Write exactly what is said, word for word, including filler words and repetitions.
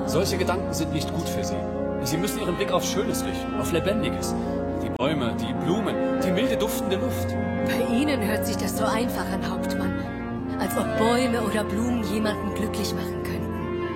Solche Gedanken sind nicht gut für Sie. Sie müssen Ihren Blick auf Schönes richten, auf Lebendiges. Die Bäume, die Blumen, die milde duftende Luft. Bei Ihnen hört sich das so einfach an, Hauptmann. Als ob Bäume oder Blumen jemanden glücklich machen können.